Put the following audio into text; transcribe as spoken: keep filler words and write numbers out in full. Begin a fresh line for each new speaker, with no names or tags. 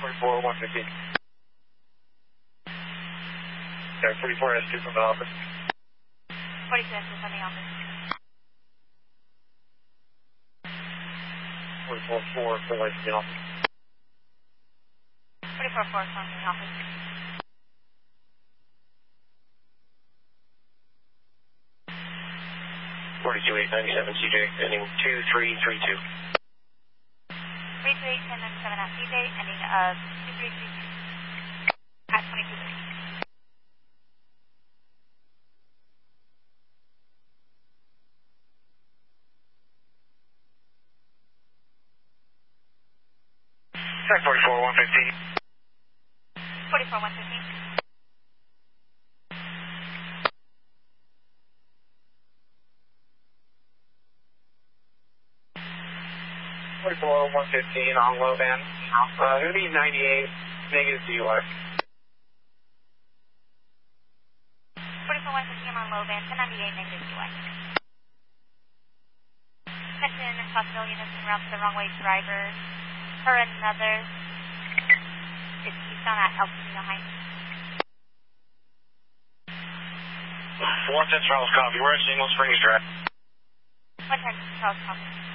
forty-four, one fifteen. Okay, forty-four S two from the office.
forty-two S two from the office.
forty-four four for lights in the office.
forty-four four from the office.
forty-two eight ninety-seven C J, ending two three three two.
three two eight ten ninety-seven at C J, ending of two three three two. At twenty-two thirty.
Track forty-four one fifteen.
forty-four one fifteen.
forty-four one fifteen on low band. Uh, it'll be ninety-eight, negative D U I.
forty-four one fifteen on low band, ten ninety-eight, negative D U I. Attention, possible units en route to the wrong way driver. For another, it's eastbound at El Camino Heights.
one ten Charles Coffee, we're at Single Springs Drive.
one ten Charles Coffee.